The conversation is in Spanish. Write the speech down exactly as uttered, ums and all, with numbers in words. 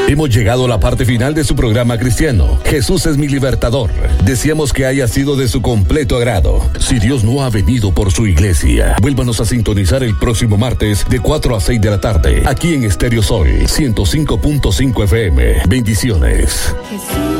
Hemos llegado a la parte final de su programa cristiano. Jesús es mi libertador. Deseamos que haya sido de su completo agrado. Si Dios no ha venido por su iglesia, vuélvanos a sintonizar el próximo martes de cuatro a seis de la tarde, aquí en Estéreo Sol ciento cinco punto cinco F M. Bendiciones. Jesús.